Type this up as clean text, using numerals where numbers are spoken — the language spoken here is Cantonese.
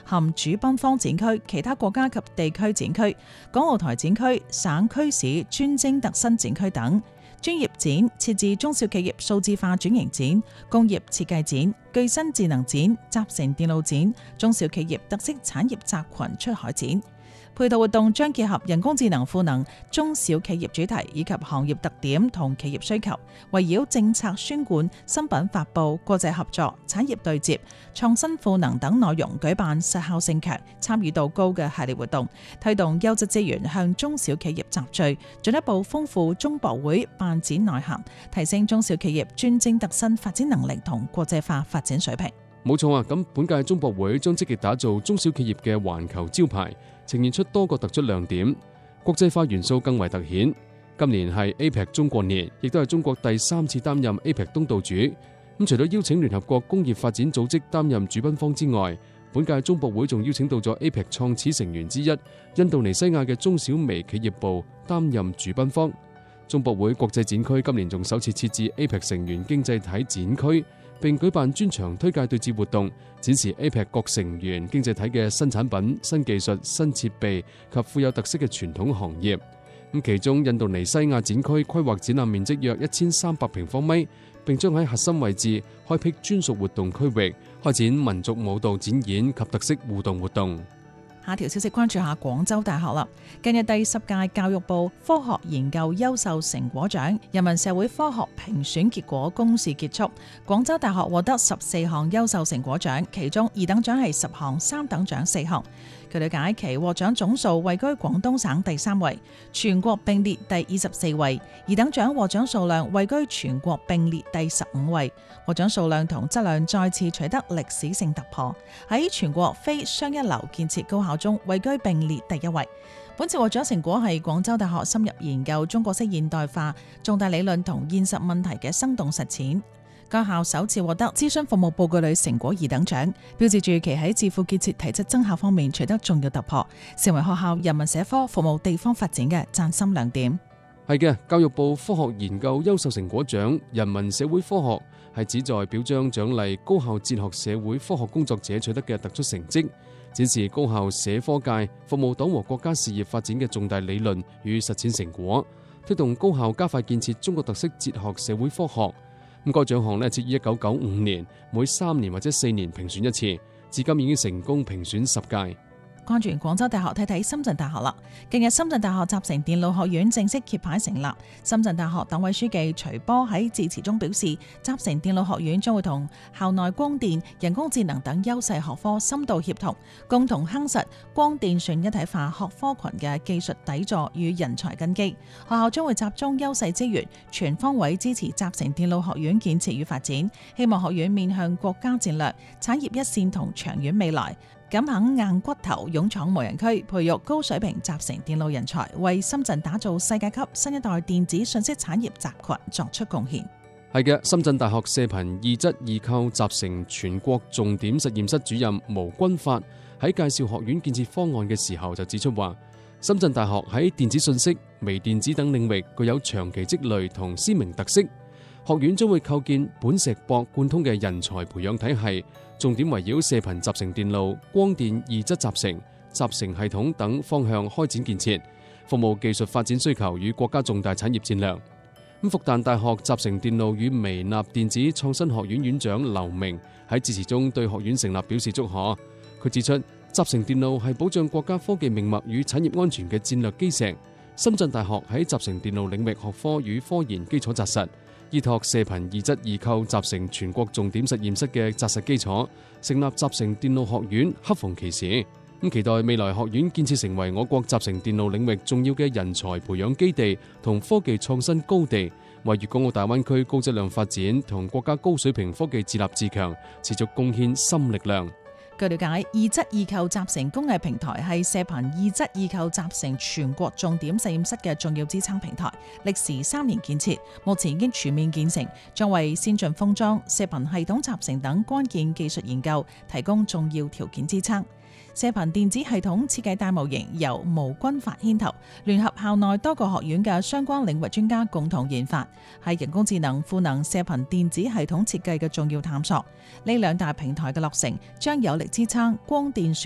含主賓方展區、其他國家及地區展區、港澳台展區、省區市專精特新展區等。專業展設置中小企業數字化轉型展、工業設計展、具身智能展、集成電路展、中小企業特色產業集群出海展。配套活動將結合人工智能賦能中小企業主題以及行業特點同企業需求，圍繞政策宣貫、新品發布、國際合作、產業對接、創新賦能等內容，舉辦實效性強、參與度高嘅系列活動，推動優質資源向中小企業集聚，進一步豐富中博會辦展內涵，提升中小企業專精特新發展能力同國際化發展水平。 冇錯啊！咁本屆中博會將積極打造中小企業嘅環球招牌，呈現出多個突出亮點，國際化元素更為突顯。今年係 APEC 中國年，亦都係中國第3次擔任 APEC 東道主。咁除咗邀請聯合國工業發展組織擔任主賓方之外，本屆中博會仲邀請到咗 APEC 創始成員之一印度尼西亞嘅中小微企業部擔任主賓方。中博會國際展區今年仲首次設置 APEC 成員經濟體展區，並舉辦專場推介對接活動，展示 APEC 各成員經濟體嘅新產品、新技術、新設備及富有特色嘅傳統行業。咁其中印度尼西亞展區規劃展覽面積約1300平方米，並將喺核心位置開闢專屬活動區域，開展民族舞蹈展演及特色互動活動。 下條消息關注下廣州大學啦。近日第10屆教育部科學研究優秀成果獎人文社會科學評選結果公示結束，廣州大學獲得14項優秀成果獎，其中2等獎係10項，3等獎4項。據了解，其獲獎總數位居廣東省第3位，全國並列第24位；2等獎獲獎數量位居全國並列第15位，獲獎數量同質量再次取得歷史性突破，喺全國非雙一流建設高校中位居並列第1位。本次獲獎成果係廣州大學深入研究中國式現代化重大理論同現實問題嘅生動實踐。該校首次獲得諮詢服務報告類成果2等獎，標誌住其喺智庫建設體質增效方面取得重要突破，成為學校人文社科服務地方發展嘅嶄新亮點。 係嘅，教育部科學研究優秀成果獎人文社會科學係旨在表彰獎勵高校哲學社會科學工作者取得嘅突出成績，展示高校社科界服務黨和國家事業發展嘅重大理論與實踐成果，推動高校加快建設中國特色哲學社會科學。咁該獎項設於1995年，每3年或者4年評選一次，至今已經成功評選10屆。 關注完廣州大學，睇睇深圳大學啦。近日深圳大學集成電路學院正式揭牌成立。深圳大學黨委書記徐波喺致辭中表示，集成電路學院將會同校內光電、人工智能等優勢學科深度協同，共同夯實光電信一體化學科群嘅技術底座與人才根基。學校將會集中優勢資源，全方位支持集成電路學院建設與發展，希望學院面向國家戰略、產業一線同長遠未來，敢肯硬骨頭勇闖無人區，培育高水平集成電路人才，為深圳打造世界級新一代電子信息產業集群作出貢獻。 係嘅，深圳大學射頻二質二構集成全國重點實驗室主任毛軍發喺介紹學院建設方案嘅時候就指出話，深圳大學喺電子信息、微電子等領域具有長期積累同鮮明特色，學院將會構建本碩博貫通嘅人才培養體系，重點圍繞射頻集成電路、光電二質集成、集成系統等方向開展建設，服務技術發展需求與國家重大產業戰略。復旦大學集成電路與微納電子創新學院院長劉明喺致辭中對學院成立表示祝賀。佢指出，集成電路係保障國家科技命脈與產業安全嘅戰略基石。深圳大學喺集成電路領域學科與科研基礎紮實，依託射頻二質二構集成全國重點實驗室嘅紮實基礎，成立集成電路學院恰逢其時。期待未來學院建設成為我國集成電路領域重要嘅人才培養基地同科技創新高地，為粵港澳大灣區高質量發展同國家高水平科技自立自強持續貢獻新力量。 據了解，二質二構集成工藝平台係射頻二質二構集成全國重點實驗室嘅重要支撐平台，歷時3年建設，目前已經全面建成，將為先進封裝、射頻系統集成等關鍵技術研究提供重要條件支撐。射頻電子系統設計大模型由毛軍發牽頭，聯合校內多個學院嘅相關領域專家共同研發，係人工智能賦能射頻電子系統設計嘅重要探索。呢2大平台嘅落成，將有力支撐光電